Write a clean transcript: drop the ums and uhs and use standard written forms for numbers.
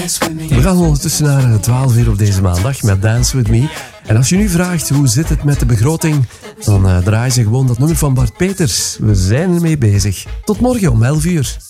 We gaan ondertussen naar 12 uur op deze maandag met Dance With Me. En als je nu vraagt hoe zit het met de begroting, dan draai je gewoon dat nummer van Bart Peters. We zijn ermee bezig. Tot morgen om 11 uur.